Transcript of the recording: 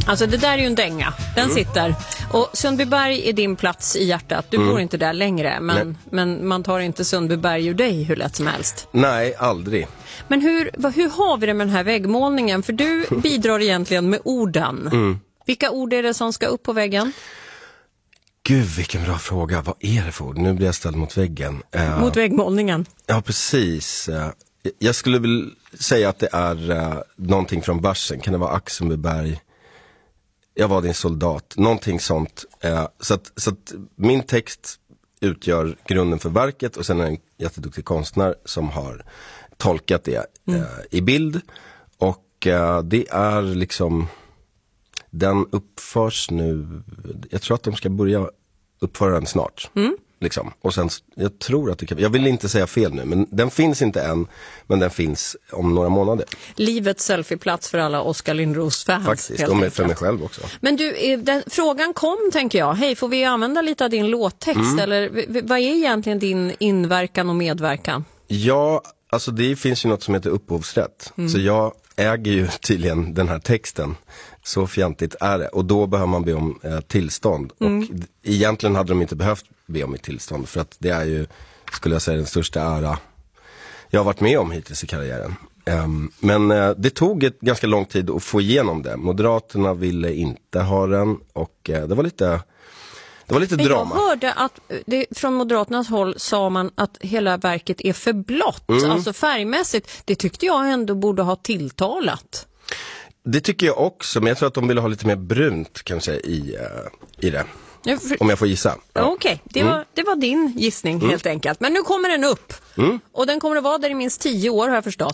Alltså det där är ju en dänga. Den sitter. Och Sundbyberg är din plats i hjärtat. Du bor inte där längre. Men man tar inte Sundbyberg ur dig hur lätt som helst. Nej, aldrig. Men hur har vi det med den här väggmålningen? För du bidrar egentligen med orden. Vilka ord är det som ska upp på väggen? Gud, vilken bra fråga. Vad är det för ord? Nu blir jag ställd mot väggen. Mot väggmålningen. Ja, precis. Jag skulle väl säga att det är någonting från Barsen. Kan det vara Axelberg? Jag var din soldat. Någonting sånt. Så att min text utgör grunden för verket. Och sen är det en jätteduktig konstnär som har tolkat det i bild. Och det är liksom... Den uppförs nu... Jag tror att de ska börja uppföra den snart. Liksom. Och sen, jag tror att det kan... Jag vill inte säga fel nu, men den finns inte än. Men den finns om några månader. Livets selfieplats för alla Oskar Lindros-fans. Faktiskt, och för mig själv också. Men du, frågan kom, tänker jag. Hej, får vi använda lite av din låttext? Eller vad är egentligen din inverkan och medverkan? Ja, alltså det finns ju något som heter upphovsrätt. Så jag äger ju tydligen den här texten. Så fjantigt är det. Och då behöver man be om tillstånd. Och egentligen hade de inte behövt be om ett tillstånd. För att det är ju, skulle jag säga, den största ära jag har varit med om hittills i karriären. Men det tog ett ganska lång tid att få igenom det. Moderaterna ville inte ha den. Och det var lite drama. Jag hörde att från Moderaternas håll sa man att hela verket är för blått. Alltså färgmässigt. Det tyckte jag ändå borde ha tilltalat. Det tycker jag också, men jag tror att de ville ha lite mer brunt kanske i det. Om jag får gissa. Ja. Okej, det var din gissning helt enkelt. Men nu kommer den upp. Och den kommer att vara där i minst 10 år, har jag förstått.